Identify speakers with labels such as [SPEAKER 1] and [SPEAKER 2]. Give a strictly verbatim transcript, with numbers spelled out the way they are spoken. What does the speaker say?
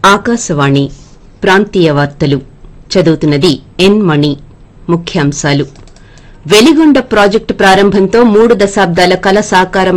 [SPEAKER 1] ఆకాశవాణి ప్రాంతీయ వార్తలు చదువుతున్నది ఎన్ మణి. ముఖ్యాంశాలు. వెలిగొండ ప్రాజెక్టు ప్రారంభంతో మూడు దశాబ్దాల కల సాకారం